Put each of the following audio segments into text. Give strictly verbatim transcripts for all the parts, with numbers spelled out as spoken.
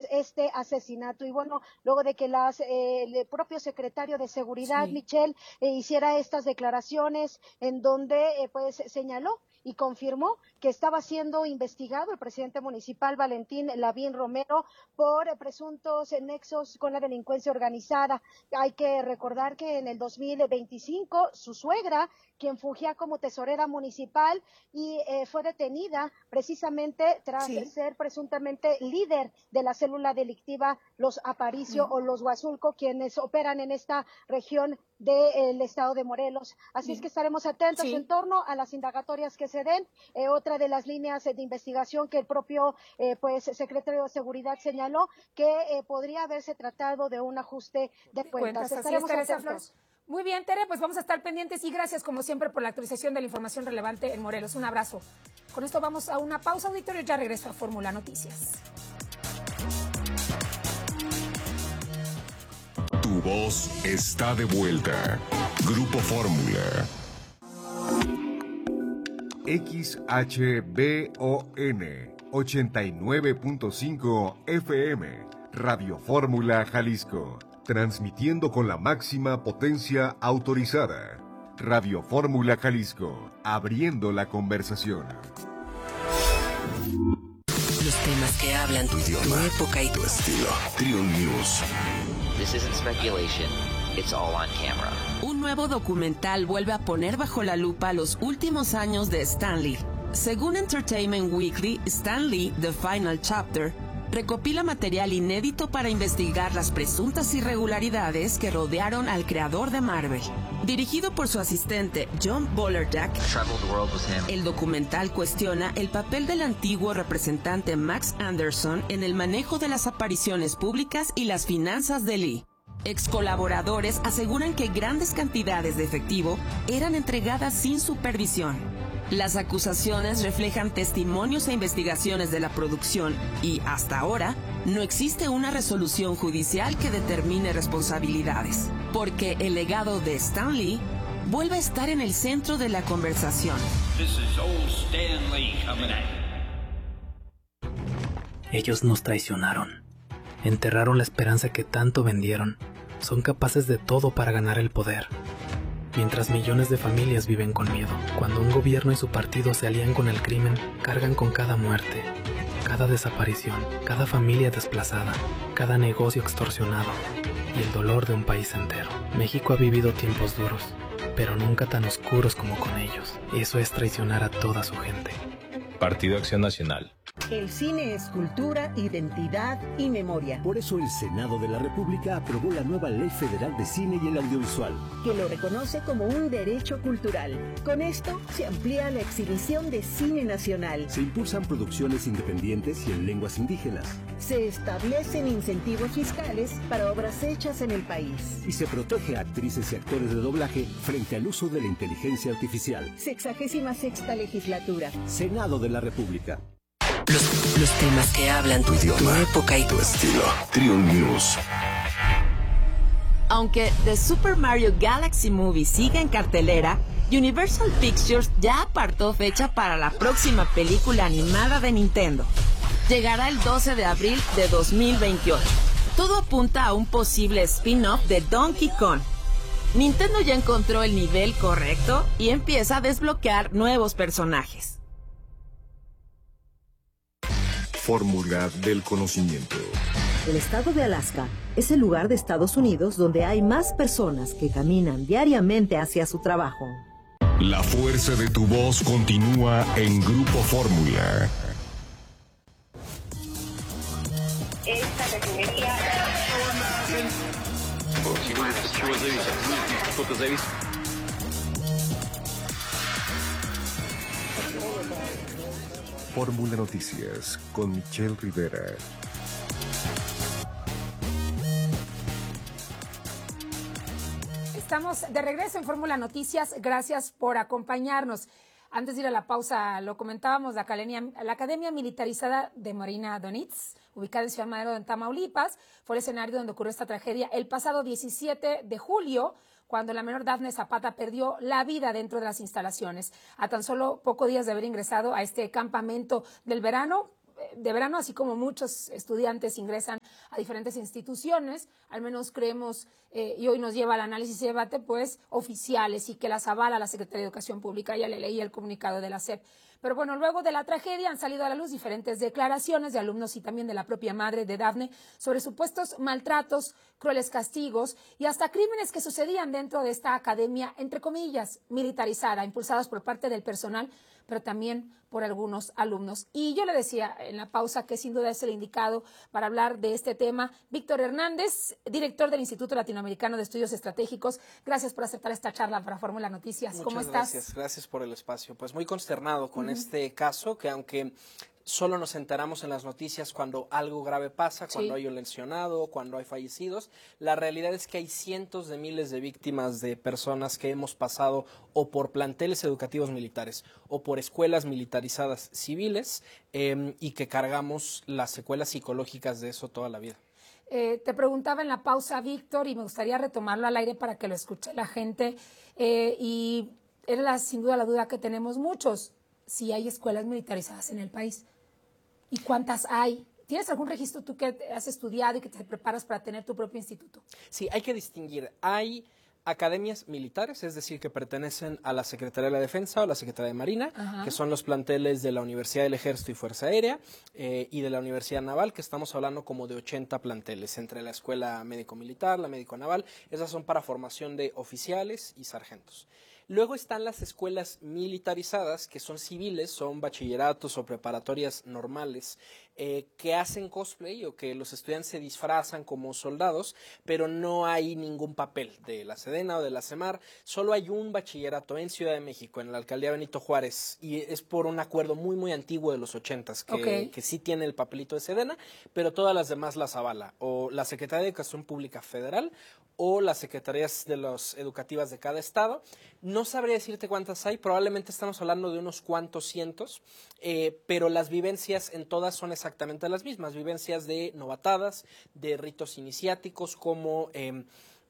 este asesinato. Y bueno, luego de que las, eh, el propio secretario de Seguridad, sí. Michelle, eh, hiciera estas declaraciones en donde eh, pues señaló y confirmó que estaba siendo investigado el presidente municipal Valentín Lavín Romero por presuntos nexos con la delincuencia organizada. Hay que recordar que en el dos mil veinticinco su suegra, quien fungía como tesorera municipal y eh, fue detenida precisamente tras sí. ser presuntamente líder de la célula delictiva Los Aparicio mm. o Los Huazulco, quienes operan en esta región del de, estado de Morelos. Así Bien. es que estaremos atentos sí. en torno a las indagatorias que se den. Eh, otra de las líneas de investigación que el propio eh, pues secretario de Seguridad señaló que eh, podría haberse tratado de un ajuste de cuentas. cuentas. Estaremos Así es, atentos. Muy bien, Tere, pues vamos a estar pendientes y gracias como siempre por la actualización de la información relevante en Morelos. Un abrazo. Con esto vamos a una pausa, auditorio, ya regreso a Fórmula Noticias. Tu voz está de vuelta. Grupo Fórmula. X H B O N ochenta y nueve punto cinco F M, Radio Fórmula Jalisco. Transmitiendo con la máxima potencia autorizada. Radio Fórmula Jalisco, abriendo la conversación. Los temas que hablan tu idioma, tu época y tu estilo. Trion News. This isn't speculation, it's all on camera. Un nuevo documental vuelve a poner bajo la lupa los últimos años de Stan Lee. Según Entertainment Weekly, Stan Lee, The Final Chapter, recopila material inédito para investigar las presuntas irregularidades que rodearon al creador de Marvel. Dirigido por su asistente John Bolerjack, el documental cuestiona el papel del antiguo representante Max Anderson en el manejo de las apariciones públicas y las finanzas de Lee. Ex colaboradores aseguran que grandes cantidades de efectivo eran entregadas sin supervisión. Las acusaciones reflejan testimonios e investigaciones de la producción y, hasta ahora, no existe una resolución judicial que determine responsabilidades, porque el legado de Stan Lee vuelve a estar en el centro de la conversación. Ellos nos traicionaron, enterraron la esperanza que tanto vendieron, son capaces de todo para ganar el poder. Mientras millones de familias viven con miedo, cuando un gobierno y su partido se alían con el crimen, cargan con cada muerte, cada desaparición, cada familia desplazada, cada negocio extorsionado y el dolor de un país entero. México ha vivido tiempos duros, pero nunca tan oscuros como con ellos. Eso es traicionar a toda su gente. Partido Acción Nacional. El cine es cultura, identidad y memoria. Por eso el Senado de la República aprobó la nueva Ley Federal de Cine y el Audiovisual, que lo reconoce como un derecho cultural. Con esto se amplía la exhibición de cine nacional. Se impulsan producciones independientes y en lenguas indígenas. Se establecen incentivos fiscales para obras hechas en el país. Y se protege a actrices y actores de doblaje frente al uso de la inteligencia artificial. Sexagésima sexta legislatura. Senado de la República. Los, los temas que hablan tu idioma, tu época y tu estilo. Trion News. Aunque The Super Mario Galaxy Movie sigue en cartelera, Universal Pictures ya apartó fecha para la próxima película animada de Nintendo. Llegará el doce de abril de dos mil veintiocho. Todo apunta a un posible spin-off de Donkey Kong. Nintendo ya encontró el nivel correcto y empieza a desbloquear nuevos personajes. Fórmula del conocimiento. El estado de Alaska es el lugar de Estados Unidos donde hay más personas que caminan diariamente hacia su trabajo. La fuerza de tu voz continúa en Grupo Fórmula. Esta refinería... Fórmula Noticias con Michelle Rivera. Estamos de regreso en Fórmula Noticias. Gracias por acompañarnos. Antes de ir a la pausa, lo comentábamos, la Academia, la Academia Militarizada de Marina Donitz, ubicada en Ciudad Madero, en Tamaulipas, fue el escenario donde ocurrió esta tragedia el pasado diecisiete de julio, cuando la menor Dafne Zapata perdió la vida dentro de las instalaciones. A tan solo pocos días de haber ingresado a este campamento del verano, de verano, así como muchos estudiantes ingresan a diferentes instituciones, al menos creemos, eh, y hoy nos lleva al análisis y debate, pues, oficiales y que las avala la Secretaría de Educación Pública. Ya le leí el comunicado de la S E P. Pero bueno, luego de la tragedia han salido a la luz diferentes declaraciones de alumnos y también de la propia madre de Dafne sobre supuestos maltratos, crueles castigos y hasta crímenes que sucedían dentro de esta academia, entre comillas, militarizada, impulsados por parte del personal, pero también por algunos alumnos. Y yo le decía en la pausa que sin duda es el indicado para hablar de este tema. Víctor Hernández, director del Instituto Latinoamericano de Estudios Estratégicos, gracias por aceptar esta charla para Fórmula Noticias. Muchas ¿Cómo estás? Gracias, gracias por el espacio. Pues muy consternado con uh-huh. este caso, que aunque solo nos enteramos en las noticias cuando algo grave pasa, cuando sí. hay un lesionado, cuando hay fallecidos. La realidad es que hay cientos de miles de víctimas de personas que hemos pasado o por planteles educativos militares o por escuelas militarizadas civiles eh, y que cargamos las secuelas psicológicas de eso toda la vida. Eh, te preguntaba en la pausa, Víctor, y me gustaría retomarlo al aire para que lo escuche la gente. Eh, y era la, sin duda la duda que tenemos muchos, si hay escuelas militarizadas en el país. ¿Y cuántas hay? ¿Tienes algún registro tú que has estudiado y que te preparas para tener tu propio instituto? Sí, hay que distinguir. Hay academias militares, es decir, que pertenecen a la Secretaría de la Defensa o la Secretaría de Marina, Ajá. que son los planteles de la Universidad del Ejército y Fuerza Aérea eh, y de la Universidad Naval, que estamos hablando como de ochenta planteles, entre la Escuela Médico-Militar, la Médico-Naval. Esas son para formación de oficiales y sargentos. Luego están las escuelas militarizadas, que son civiles, son bachilleratos o preparatorias normales, eh, que hacen cosplay o que los estudiantes se disfrazan como soldados, pero no hay ningún papel de la Sedena o de la Semar. Solo hay un bachillerato en Ciudad de México, en la alcaldía Benito Juárez, y es por un acuerdo muy, muy antiguo de los ochentas, que, okay. que sí tiene el papelito de Sedena, pero todas las demás las avala, o la Secretaría de Educación Pública Federal, o las secretarías de los educativas de cada estado. No sabría decirte cuántas hay, probablemente estamos hablando de unos cuantos cientos, eh, pero las vivencias en todas son exactamente las mismas, vivencias de novatadas, de ritos iniciáticos como eh,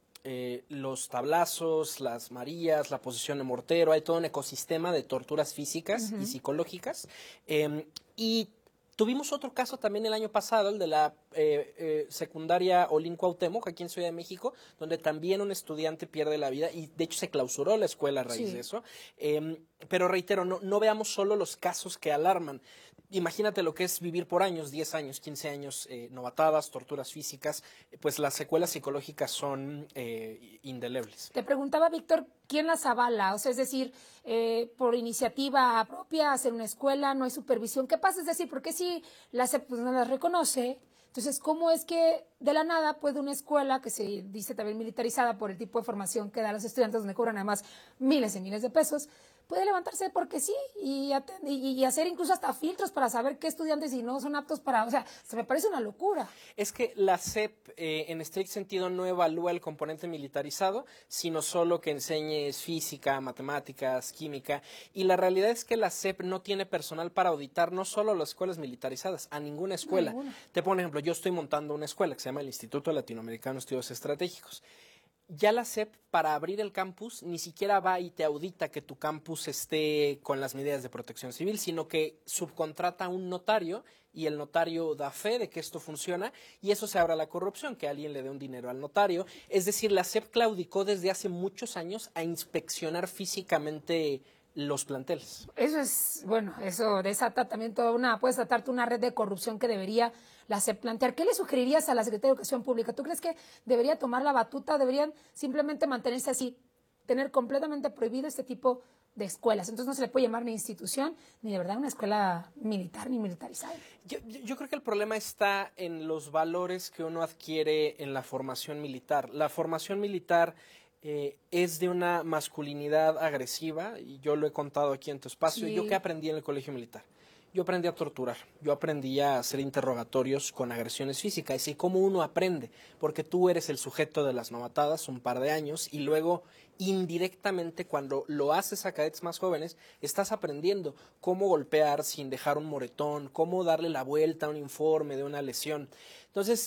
eh, los tablazos, las marías, la posición de mortero. Hay todo un ecosistema de torturas físicas uh-huh. y psicológicas, eh, y tuvimos otro caso también el año pasado, el de la eh, eh, secundaria Olin Cuauhtémoc, aquí en Ciudad de México, donde también un estudiante pierde la vida y de hecho se clausuró la escuela a raíz sí. de eso. Eh, pero reitero, no, no veamos solo los casos que alarman. Imagínate lo que es vivir por años, diez años, quince años, eh, novatadas, torturas físicas, pues las secuelas psicológicas son eh, indelebles. Te preguntaba, Víctor, ¿quién las avala? O sea, es decir, eh, por iniciativa propia, hacer una escuela, no hay supervisión. ¿Qué pasa? Es decir, ¿por qué si la S E P pues, no las reconoce? Entonces, ¿cómo es que de la nada puede una escuela que se dice también militarizada por el tipo de formación que da a los estudiantes, donde cobran además miles y miles de pesos, puede levantarse porque sí y, y, y hacer incluso hasta filtros para saber qué estudiantes y no son aptos para, o sea, se me parece una locura. Es que la S E P eh, en estricto sentido no evalúa el componente militarizado, sino solo que enseñes física, matemáticas, química, y la realidad es que la S E P no tiene personal para auditar no solo a las escuelas militarizadas, a ninguna escuela. No, Te pongo un ejemplo, yo estoy montando una escuela que se llama el Instituto Latinoamericano de Estudios Estratégicos. Ya la S E P, para abrir el campus, ni siquiera va y te audita que tu campus esté con las medidas de protección civil, sino que subcontrata a un notario y el notario da fe de que esto funciona y eso se abre a la corrupción, que alguien le dé un dinero al notario. Es decir, la S E P claudicó desde hace muchos años a inspeccionar físicamente los planteles. Eso es, bueno, eso desata también toda una, puedes tratarte una red de corrupción que debería la S E P plantear. ¿Qué le sugerirías a la Secretaría de Educación Pública? ¿Tú crees que debería tomar la batuta? ¿Deberían simplemente mantenerse así, tener completamente prohibido este tipo de escuelas? Entonces no se le puede llamar ni institución, ni de verdad una escuela militar, ni militarizada. Yo, yo creo que el problema está en los valores que uno adquiere en la formación militar. La formación militar Eh, es de una masculinidad agresiva, y yo lo he contado aquí en tu espacio. Sí. Yo que aprendí en el colegio militar, yo aprendí a torturar, yo aprendí a hacer interrogatorios con agresiones físicas, y cómo uno aprende, porque tú eres el sujeto de las novatadas un par de años, y luego indirectamente cuando lo haces a cadetes más jóvenes, estás aprendiendo cómo golpear sin dejar un moretón, cómo darle la vuelta a un informe de una lesión. Entonces,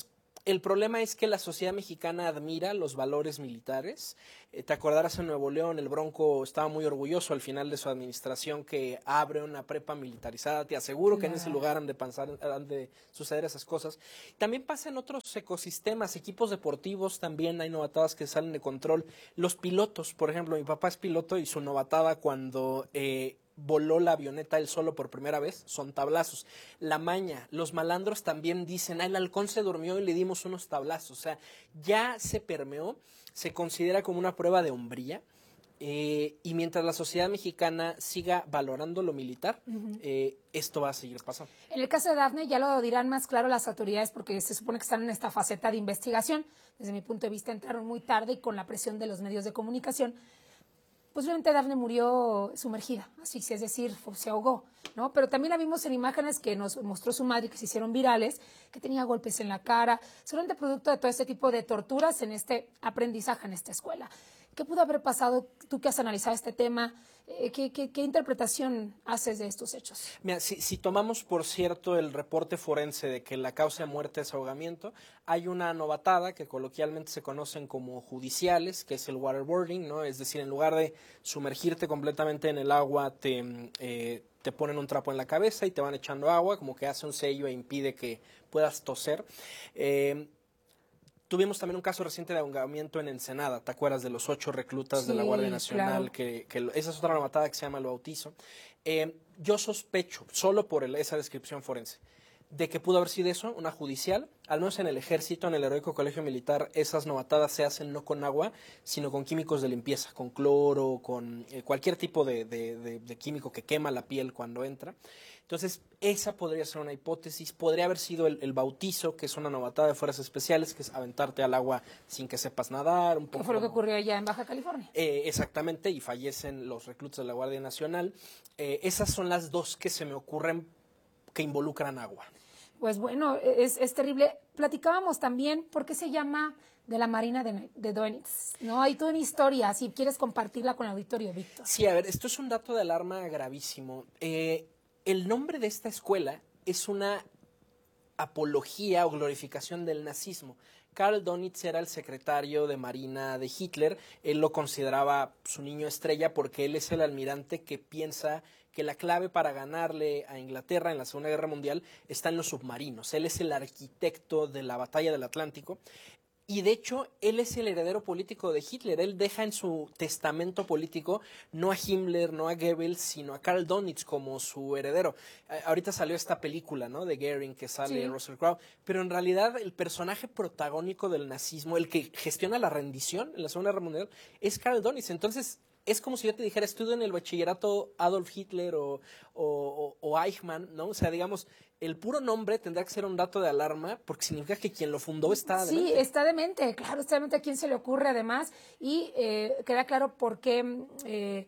El problema es que la sociedad mexicana admira los valores militares. Eh, te acordarás, en Nuevo León el Bronco estaba muy orgulloso al final de su administración que abre una prepa militarizada. Te aseguro que en ese lugar han de, pensar, han de suceder esas cosas. También pasa en otros ecosistemas, equipos deportivos, también hay novatadas que salen de control. Los pilotos, por ejemplo, mi papá es piloto y su novatada cuando... Eh, voló la avioneta él solo por primera vez, son tablazos. La maña, los malandros también dicen, ah, el halcón se durmió y le dimos unos tablazos. O sea, ya se permeó, se considera como una prueba de hombría. Eh, y mientras la sociedad mexicana siga valorando lo militar, uh-huh. eh, esto va a seguir pasando. En el caso de Dafne ya lo dirán más claro las autoridades porque se supone que están en esta faceta de investigación. Desde mi punto de vista entraron muy tarde y con la presión de los medios de comunicación. Posiblemente Dafne murió sumergida, asfixia, es decir, se ahogó, ¿no? Pero también la vimos en imágenes que nos mostró su madre, que se hicieron virales, que tenía golpes en la cara, seguramente producto de todo este tipo de torturas en este aprendizaje en esta escuela. ¿Qué pudo haber pasado? Tú que has analizado este tema, eh, ¿qué, qué, ¿qué interpretación haces de estos hechos? Mira, si, si tomamos por cierto el reporte forense de que la causa de muerte es ahogamiento, hay una novatada que coloquialmente se conocen como judiciales, que es el waterboarding, ¿no? Es decir, en lugar de sumergirte completamente en el agua, te, eh, te ponen un trapo en la cabeza y te van echando agua, como que hace un sello e impide que puedas toser. Eh, Tuvimos también un caso reciente de ahogamiento en Ensenada, ¿te acuerdas de los ocho reclutas sí, de la Guardia Nacional? Claro. Que, que esa es otra novatada que se llama el bautizo. Eh, yo sospecho, solo por el, esa descripción forense, de que pudo haber sido eso, una judicial. Al menos en el ejército, en el heroico colegio militar, esas novatadas se hacen no con agua, sino con químicos de limpieza, con cloro, con eh, cualquier tipo de, de, de, de químico que quema la piel cuando entra. Entonces, esa podría ser una hipótesis. Podría haber sido el, el bautizo, que es una novatada de fuerzas especiales, que es aventarte al agua sin que sepas nadar. Un poco ¿Qué fue lo que ocurrió allá en Baja California? Eh, exactamente, y fallecen los reclutas de la Guardia Nacional. Eh, esas son las dos que se me ocurren que involucran agua. Pues bueno, es, es terrible. Platicábamos también por qué se llama de la Marina de, de Donitz, ¿no? Hay toda una historia, si quieres compartirla con el auditorio, Víctor. Sí, a ver, esto es un dato de alarma gravísimo. Eh, el nombre de esta escuela es una apología o glorificación del nazismo. Karl Donitz era el secretario de Marina de Hitler. Él lo consideraba su niño estrella porque él es el almirante que piensa que la clave para ganarle a Inglaterra en la Segunda Guerra Mundial está en los submarinos. Él es el arquitecto de la batalla del Atlántico. Y de hecho, él es el heredero político de Hitler. Él deja en su testamento político no a Himmler, no a Goebbels, sino a Karl Donitz como su heredero. Eh, ahorita salió esta película, ¿no?, de Goering, que sale sí. Russell Crowe. Pero en realidad el personaje protagónico del nazismo, el que gestiona la rendición en la Segunda Guerra Mundial, es Karl Donitz. Entonces, es como si yo te dijera, estudio en el bachillerato Adolf Hitler o, o, o, o Eichmann, ¿no? O sea, digamos, el puro nombre tendrá que ser un dato de alarma porque significa que quien lo fundó está demente. Sí, está demente, claro, está demente. ¿A quién se le ocurre además? Y eh, queda claro por qué eh,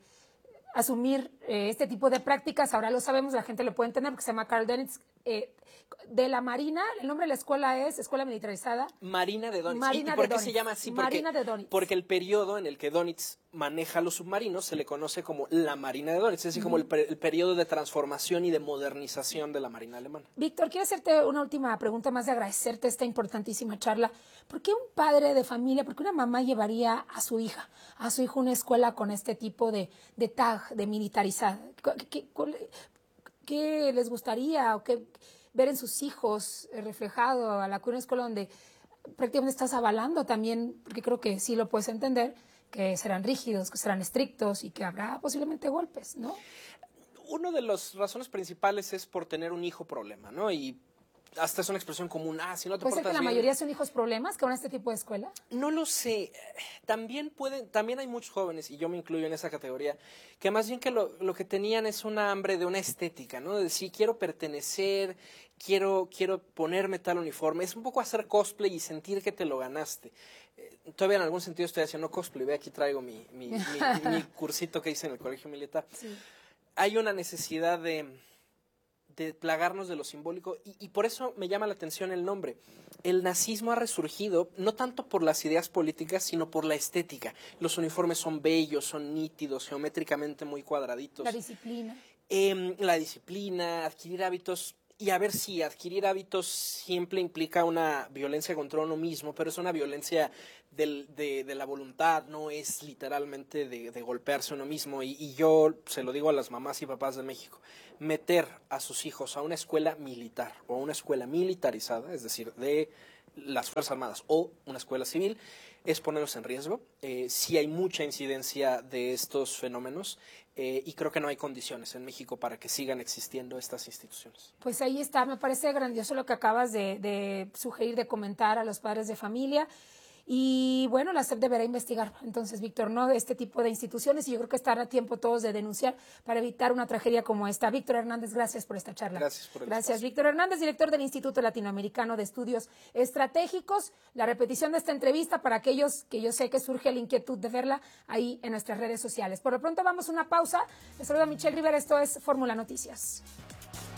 asumir eh, este tipo de prácticas. Ahora lo sabemos, la gente lo puede entender porque se llama Karl Donitz. Eh, de la Marina, el nombre de la escuela es Escuela Militarizada. Marina de Donitz. Marina ¿Y por de qué Donitz. se llama así? Porque, Marina de Donitz. Porque el periodo en el que Donitz maneja los submarinos se le conoce como la Marina de Donitz, es decir, uh-huh. como el, el periodo de transformación y de modernización de la Marina alemana. Víctor, quiero hacerte una última pregunta más de agradecerte esta importantísima charla. ¿Por qué un padre de familia, por qué una mamá llevaría a su hija, a su hijo a una escuela con este tipo de, de tag, de militarizada? ¿Qué, qué, qué les gustaría o qué ver en sus hijos reflejado a la una escuela donde prácticamente estás avalando también, porque creo que sí lo puedes entender, que serán rígidos, que serán estrictos y que habrá posiblemente golpes, ¿no? Una de las razones principales es por tener un hijo problema, ¿no? Y hasta es una expresión común, ah, si no te ¿Puede portas ser que la bien. mayoría son hijos problemas que van a este tipo de escuela? No lo sé. También pueden, también hay muchos jóvenes, y yo me incluyo en esa categoría, que más bien que lo, lo que tenían es una hambre de una estética, ¿no? De decir, quiero pertenecer, quiero, quiero ponerme tal uniforme. Es un poco hacer cosplay y sentir que te lo ganaste. Eh, todavía en algún sentido estoy haciendo cosplay. Ve, aquí traigo mi, mi, mi, mi cursito que hice en el colegio militar. Sí. Hay una necesidad de... de plagarnos de lo simbólico, y, y por eso me llama la atención el nombre. El nazismo ha resurgido no tanto por las ideas políticas, sino por la estética. Los uniformes son bellos, son nítidos, geométricamente muy cuadraditos. La disciplina. Eh, la disciplina, adquirir hábitos. y a ver si adquirir hábitos siempre implica una violencia contra uno mismo, pero es una violencia del, de, de la voluntad, no es literalmente de, de golpearse uno mismo. Y, y yo se lo digo a las mamás y papás de México, meter a sus hijos a una escuela militar o a una escuela militarizada, es decir, de las Fuerzas Armadas o una escuela civil, es ponerlos en riesgo. Eh, sí hay mucha incidencia de estos fenómenos eh, y creo que no hay condiciones en México para que sigan existiendo estas instituciones. Pues ahí está, me parece grandioso lo que acabas de, de sugerir, de comentar a los padres de familia. Y bueno, la S E P deberá investigar, entonces, Víctor, ¿no?, de este tipo de instituciones, y yo creo que estará a tiempo todos de denunciar para evitar una tragedia como esta. Víctor Hernández, gracias por esta charla. Gracias por el Gracias, espacio. Víctor Hernández, director del Instituto Latinoamericano de Estudios Estratégicos. La repetición de esta entrevista para aquellos que yo sé que surge la inquietud de verla ahí en nuestras redes sociales. Por lo pronto vamos a una pausa. Les saluda Michelle Rivera, esto es Fórmula Noticias.